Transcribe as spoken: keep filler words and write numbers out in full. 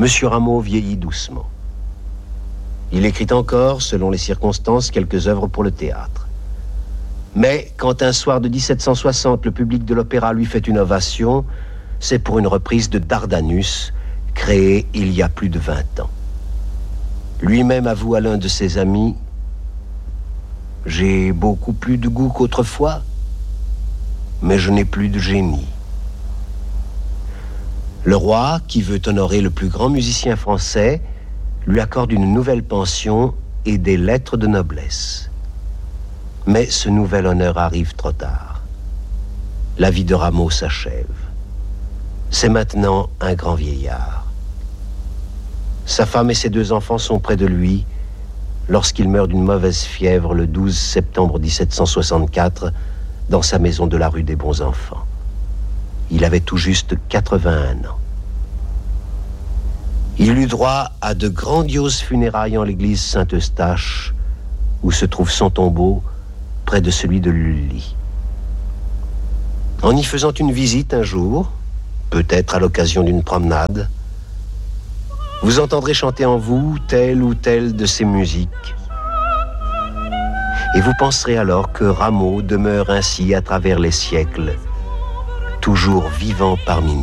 Monsieur Rameau vieillit doucement. Il écrit encore, selon les circonstances, quelques œuvres pour le théâtre. Mais quand un soir de dix-sept cent soixante, le public de l'opéra lui fait une ovation, c'est pour une reprise de Dardanus, créée il y a plus de vingt ans. Lui-même avoue à l'un de ses amis « J'ai beaucoup plus de goût qu'autrefois, mais je n'ai plus de génie. » Le roi, qui veut honorer le plus grand musicien français, lui accorde une nouvelle pension et des lettres de noblesse. Mais ce nouvel honneur arrive trop tard. La vie de Rameau s'achève. C'est maintenant un grand vieillard. Sa femme et ses deux enfants sont près de lui lorsqu'il meurt d'une mauvaise fièvre le douze septembre dix-sept cent soixante-quatre dans sa maison de la rue des Bons-Enfants. Il avait tout juste quatre-vingt-un ans. Il eut droit à de grandioses funérailles en l'église Saint-Eustache, où se trouve son tombeau, près de celui de Lully. En y faisant une visite un jour, peut-être à l'occasion d'une promenade, vous entendrez chanter en vous telle ou telle de ces musiques. Et vous penserez alors que Rameau demeure ainsi à travers les siècles, toujours vivant parmi nous.